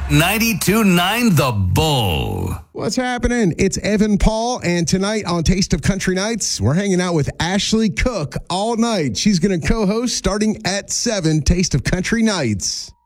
92.9 The Bull. What's happening? It's Evan Paul, and tonight on Taste of Country Nights, we're hanging out with Ashley Cook all night. She's going to co-host starting at 7, Taste of Country Nights.